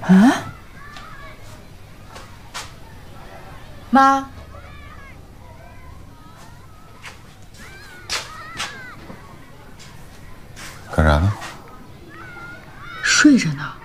啊，妈， 干啥呢？ 睡着呢。